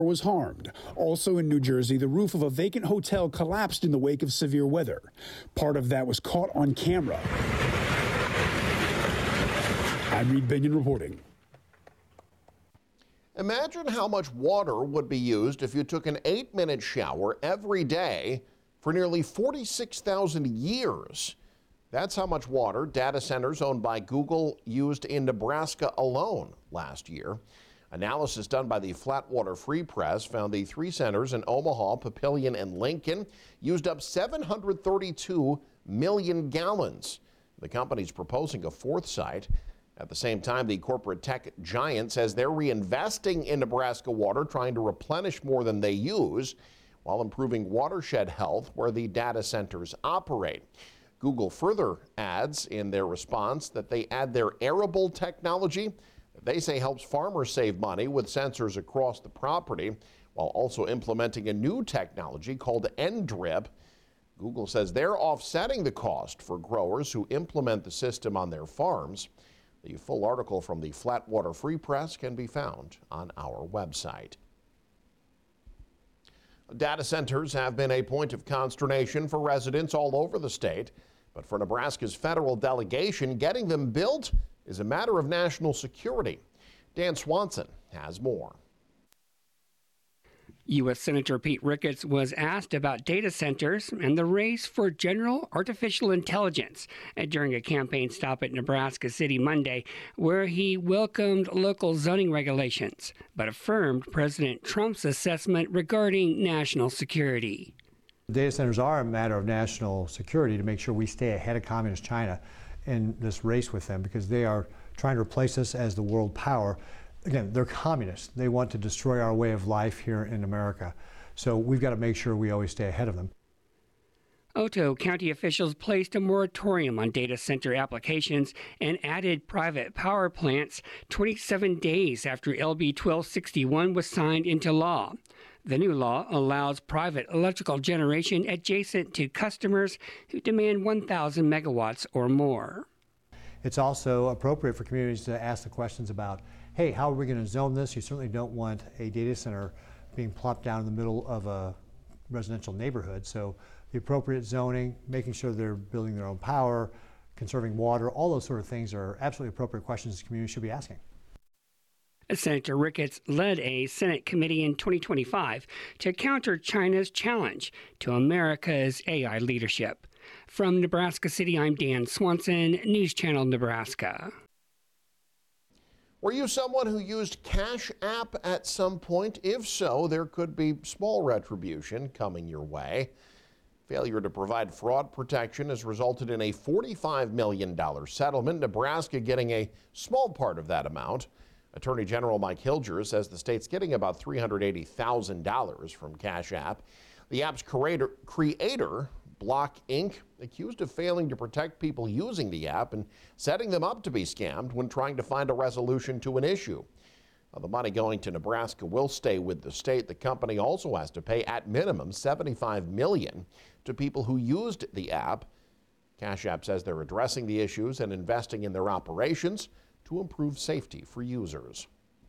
was harmed. Also in New Jersey, the roof of a vacant hotel collapsed in the wake of severe weather. Part of that was caught on camera. I'm Reed Binion reporting. Imagine how much water would be used if you took an 8-minute shower every day for nearly 46,000 years. That's how much water data centers owned by Google used in Nebraska alone last year. Analysis done by the Flatwater Free Press found the 3 centers in Omaha, Papillion, and Lincoln used up 732 million gallons. The company's proposing a 4th site. At the same time, the corporate tech giant says they're reinvesting in Nebraska water, trying to replenish more than they use, while improving watershed health where the data centers operate. Google further adds in their response that they add their Arable technology that they say helps farmers save money with sensors across the property, while also implementing a new technology called NDRIP. Google says they're offsetting the cost for growers who implement the system on their farms. The full article from the Flatwater Free Press can be found on our website. Data centers have been a point of consternation for residents all over the state, but for Nebraska's federal delegation, getting them built is a matter of national security. Dan Swanson has more. U.S. Senator Pete Ricketts was asked about data centers and the race for general artificial intelligence during a campaign stop at Nebraska City Monday, where he welcomed local zoning regulations, but affirmed President Trump's assessment regarding national security. Data centers are a matter of national security to make sure we stay ahead of communist China in this race with them, because they are trying to replace us as the world power. Again, they're communists. They want to destroy our way of life here in America. So we've got to make sure we always stay ahead of them. Otto County officials placed a moratorium on data center applications and added private power plants 27 days after LB 1261 was signed into law. The new law allows private electrical generation adjacent to customers who demand 1,000 megawatts or more. It's also appropriate for communities to ask the questions about, hey, how are we going to zone this? You certainly don't want a data center being plopped down in the middle of a residential neighborhood. So the appropriate zoning, making sure they're building their own power, conserving water, all those sort of things are absolutely appropriate questions the community should be asking. Senator Ricketts led a Senate committee in 2025 to counter China's challenge to America's AI leadership. From Nebraska City, I'm Dan Swanson, News Channel Nebraska. Were you someone who used Cash App at some point? If so, there could be small retribution coming your way. Failure to provide fraud protection has resulted in a $45 million settlement, Nebraska getting a small part of that amount. Attorney General Mike Hilger says the state's getting about $380,000 from Cash App. The app's creator, Block Inc., accused of failing to protect people using the app and setting them up to be scammed when trying to find a resolution to an issue. Now, the money going to Nebraska will stay with the state. The company also has to pay at minimum $75 million to people who used the app. Cash App says they're addressing the issues and investing in their operations to improve safety for users.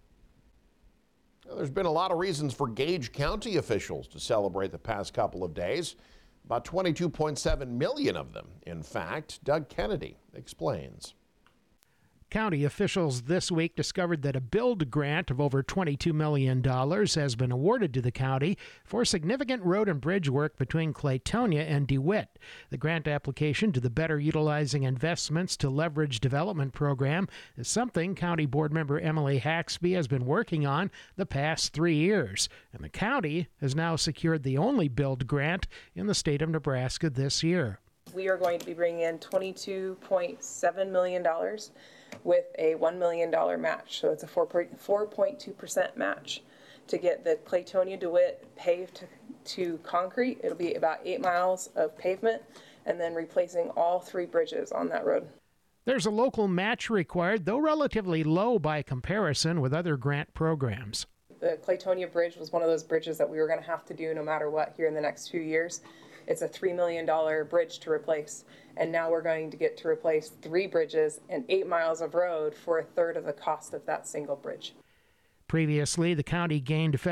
Now, there's been a lot of reasons for Gage County officials to celebrate the past couple of days. About 22.7 million of them, in fact. Doug Kennedy explains. County officials this week discovered that a build grant of over $22 million has been awarded to the county for significant road and bridge work between Claytonia and DeWitt. The grant application to the Better Utilizing Investments to Leverage Development program is something County Board member Emily Haxby has been working on the past 3 years. And the county has now secured the only build grant in the state of Nebraska this year. We are going to be bringing in $22.7 million with a $1 million match. So it's a 4.2% match to get the Claytonia DeWitt paved to concrete. It'll be about 8 miles of pavement and then replacing all 3 bridges on that road. There's a local match required, though relatively low by comparison with other grant programs. The Claytonia Bridge was one of those bridges that we were going to have to do no matter what here in the next few years. It's a $3 million bridge to replace, and now we're going to get to replace 3 bridges and 8 miles of road for a third of the cost of that single bridge. Previously, the county gained